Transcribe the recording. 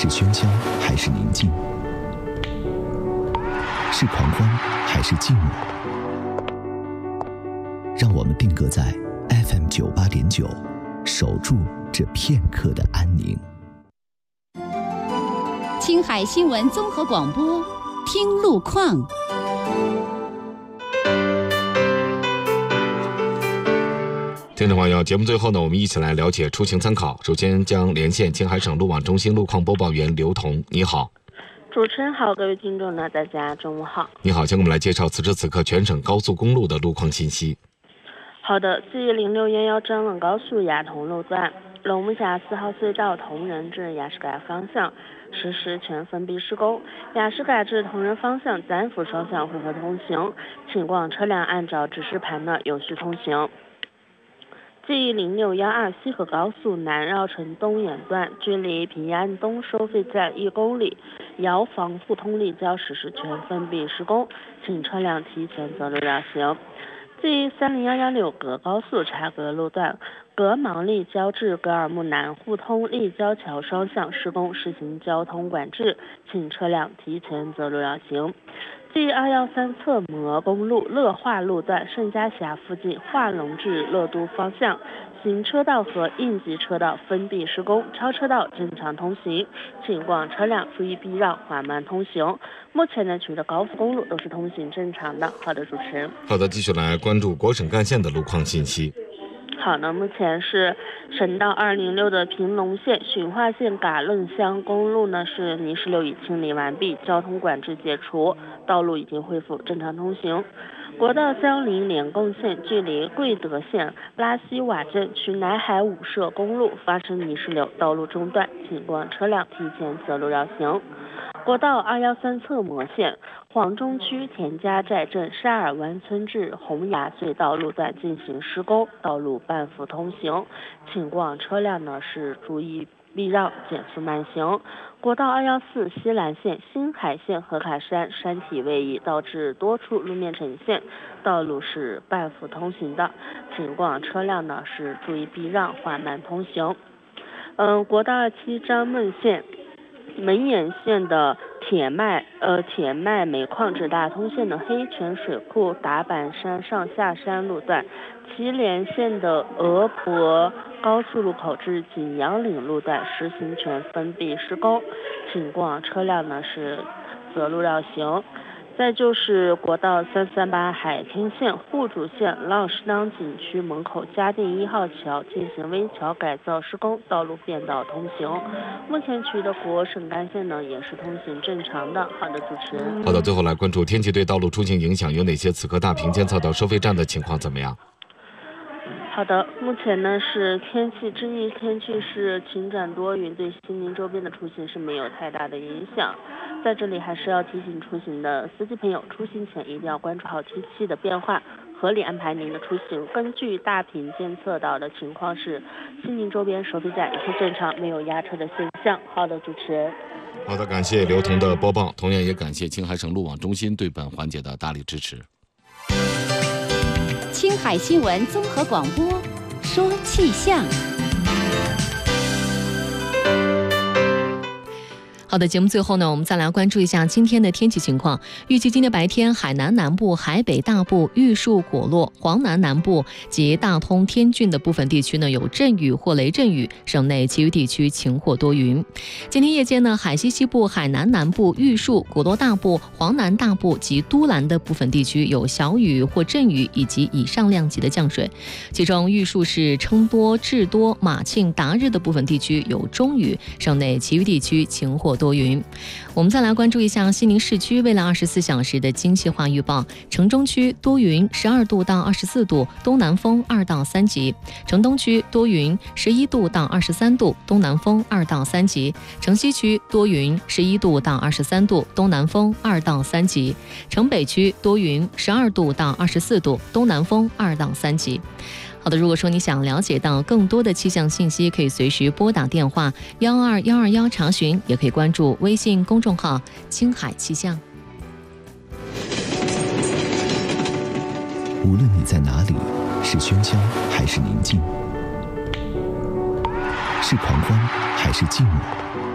是喧嚣还是宁静？是狂欢还是静默？让我们定格在 FM 98.9，守住这片刻的安宁。 青海新闻综合广播，听路况。 听众朋友，节目最后呢，我们一起来了解出行参考。首先将连线青海省路网中心路况播报员刘彤，你好。 主持人好，各位听众呢，大家中午好。 你好，先给我们来介绍此时此刻全省高速公路的路况信息。 好的，G0611张冷高速雅同路段龙目峡4号隧道同仁至雅什改方向实施全封闭施工，雅什改至同仁方向暂辅双向汇合通行，请望车辆按照指示牌呢有序通行。G0612西河高速南绕城东沿段，距离平安东收费站1公里，遥防互通立交实施全封闭施工，请车辆提前择路绕行。G30116葛高速察葛路段，葛芒立交至葛尔木南互通立交桥双向施工实行交通管制，请车辆提前择路绕行。G213侧摩公路乐化路段盛嘉峡附近化龙至乐都方向，行车道和应急车道封闭施工，超车道正常通行，请望车辆注意避让，缓慢通行。目前呢，取得高速公路都是通行正常的。好的，主持人。 好的，继续来关注国省干线的路况信息。 好的，目前是省道206的平隆县循化县嘎楞乡公路呢是泥石流已清理完毕，交通管制解除，道路已经恢复正常通行。国道310联贡县距离贵德县拉西瓦镇去南海五社公路发生泥石流，道路中断，请望车辆提前择路绕行。国道213侧摩县黄中区田家寨镇沙尔湾村至洪崖隧道路段进行施工，道路半幅通行，请望车辆呢是注意避让，减速慢行。国道214西兰县新海县河卡山山体位移，导致多处路面呈现，道路是半幅通行的，请望车辆呢是注意避让，缓慢通行。国道27张孟县门眼县的铁脉煤矿至大通县的黑泉水库达坂山上下山路段，祁连县的俄婆高速路口至景阳岭路段实行全封闭施工，请望车辆呢是择路绕行。再就是国道338海天县户主县浪士当景区门口嘉定1号桥进行微桥改造施工，道路变道通行。目前取得国省干线呢也是通行正常的。好的，主持人。 好的，最后来关注天气对道路出行影响有哪些？此刻大坪监测到收费站的情况怎么样？ 好的，目前呢是天气之一，天气是晴转多云，对西宁周边的出行是没有太大的影响。在这里还是要提醒出行的司机朋友，出行前一定要关注好天气的变化，合理安排您的出行。根据大坪监测到的情况是，西宁周边收费站一切正常，没有压车的现象。好的，主持人。 好的，感谢刘彤的播报，同样也感谢青海省路网中心对本环节的大力支持。 青海新闻综合广播，说气象。好的，节目最后呢，我们再来关注一下今天的天气情况。预计今天白天，海南南部、海北大部、玉树、果洛、黄南南部及大通、天峻的部分地区呢有阵雨或雷阵雨，省内其余地区晴或多云。今天夜间呢，海西西部、海南南部、玉树、果洛大部、黄南大部及都兰的部分地区有小雨或阵雨以及以上量级的降水，其中玉树市称多、智多、马庆、达日的部分地区有中雨，省内其余地区晴或多云。我们再来关注一下西宁市区未来24小时的精细化预报。城中区多云，12度到24度，东南风2到3级；城东区多云，11度到23度，东南风2到3级；城西区多云，11度到23度，东南风2到3级；城北区多云，12度到24度，东南风2到3级。好的，如果说你想了解到更多的气象信息，可以随时拨打电话12121查询，也可以关注微信公众号青海气象。 无论你在哪里，是喧嚣还是宁静，是狂欢还是静默，